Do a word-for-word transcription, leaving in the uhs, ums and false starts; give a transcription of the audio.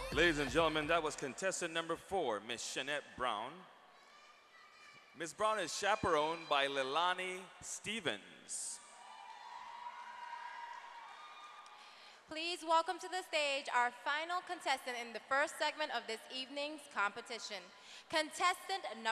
Ladies and gentlemen, that was contestant number four, Miss Shanette Brown. Miss Brown is chaperoned by Leilani Stevens. Please welcome to the stage our final contestant in the first segment of this evening's competition. Contestant number